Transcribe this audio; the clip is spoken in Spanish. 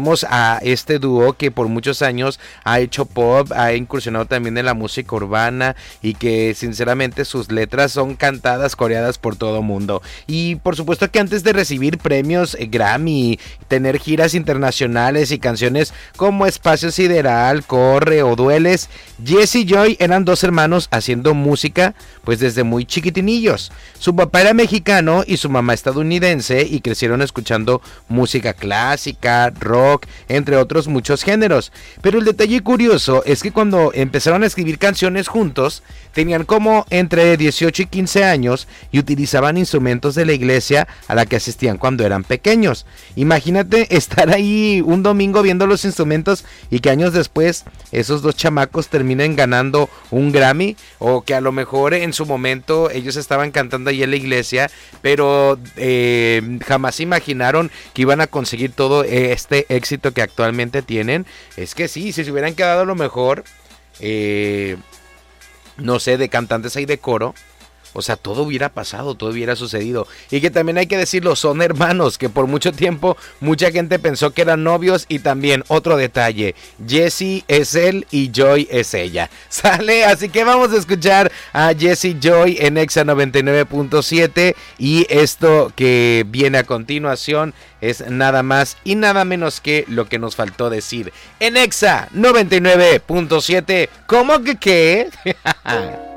tenemos a este dúo que por muchos años ha hecho pop, ha incursionado también en la música urbana y que sinceramente sus letras son cantadas, coreadas por todo mundo. Y por supuesto que antes de recibir premios Grammy, tener giras internacionales y canciones como Espacio Sideral, Corre o Dueles, Jesse y Joy eran dos hermanos haciendo música pues desde muy chiquitinillos. Su papá era mexicano y su mamá estadounidense y crecieron escuchando música clásica, rock, entre otros muchos géneros. Pero el detalle curioso es que cuando empezaron a escribir canciones juntos, tenían como entre 18 y 15 años y utilizaban instrumentos de la iglesia a la que asistían cuando eran pequeños. Imagínate estar ahí un domingo viendo los instrumentos y que años después esos dos chamacos terminen ganando un Grammy, o que a lo mejor en su momento ellos estaban cantando ahí en la iglesia, pero jamás imaginaron que iban a conseguir todo este éxito que actualmente tienen. Es que sí, si se hubieran quedado a lo mejor no sé, de cantantes ahí de coro, o sea, todo hubiera pasado, todo hubiera sucedido. Y que también hay que decirlo, son hermanos, que por mucho tiempo mucha gente pensó que eran novios. Y también otro detalle, Jesse es él y Joy es ella. ¿Sale? Así que vamos a escuchar a Jesse Joy en Exa 99.7. Y esto que viene a continuación es nada más y nada menos que lo que nos faltó decir en Exa 99.7. ¿Cómo que qué?